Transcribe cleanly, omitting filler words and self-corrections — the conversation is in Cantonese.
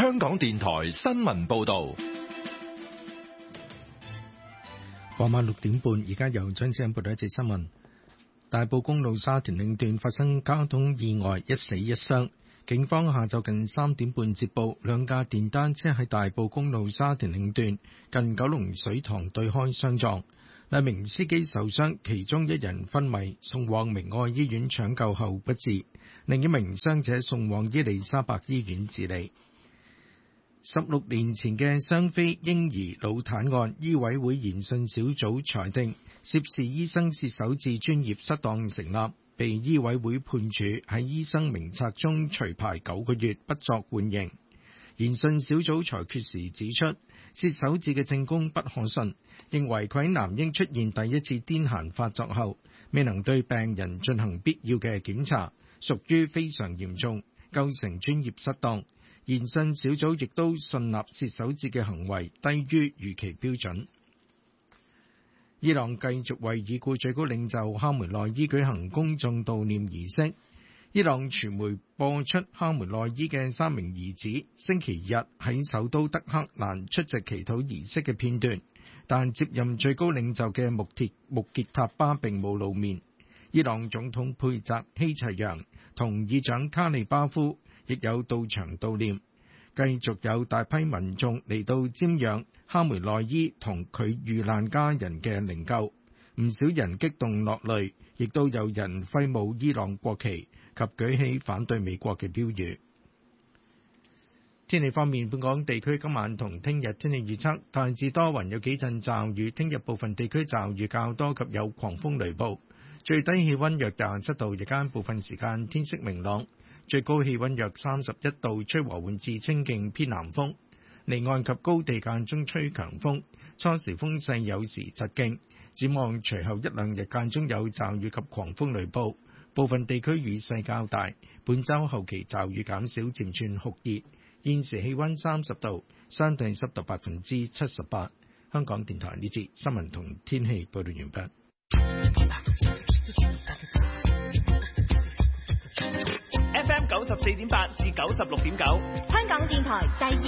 香港電台新聞報道。 傍晚6點半，而家由張志恩報道一節新聞。大埔公路沙田嶺段發生交通意外，一死一傷。警方下晝近3點半接報，兩架電單車喺大埔公路沙田嶺段近九龍水塘對開相撞，2名司機受傷，其中1人昏迷，送往明愛醫院搶救後不治，另一名傷者送往伊利沙伯醫院治理。16年前嘅雙非嬰兒腦癱案，醫委會研訊小組裁定涉事醫生薛守志專業失當成立，被醫委會判處喺醫生名冊中除牌9個月，不作緩刑。研訊小組裁決時指出，薛守志嘅證供不可信，認為佢喺男嬰出現第一次癲癇發作後，未能對病人進行必要嘅檢查，屬於非常嚴重，構成專業失當。研訊小組亦都信納薛守志嘅行為低於預期標準。伊朗繼續為已故最高領袖哈梅內伊舉行公眾悼念儀式。伊朗傳媒播出哈梅內伊嘅3名兒子星期日喺首都德黑蘭出席祈禱儀式嘅片段，但接任最高領袖嘅穆傑塔巴並冇露面。伊朗總統佩澤希齊揚同議長卡利巴夫亦有到場悼念，繼續有大批民眾嚟到瞻仰哈梅內伊同佢遇難家人嘅靈柩，唔少人激動落淚，亦都有人揮舞伊朗國旗及舉起反對美國嘅標語。天氣方面，本港地區今晚同聽日天氣預測大致多雲，有幾陣驟雨，聽日部分地區驟雨較多及有狂風雷暴，最低氣溫約27度，日間部分時間天色明朗，最高氣溫約31度，吹和緩至清勁偏南風，離岸及高地間中吹強風，初時風勢有時疾勁。展望隨後1、2日間中有驟雨及狂風雷暴，部分地區雨勢較大。本週後期驟雨減少，漸轉酷熱。現時氣溫30度，相對濕度78%。香港電台呢節新聞同天氣報道完畢。 FM 94.8至96.9， 香港電台第二。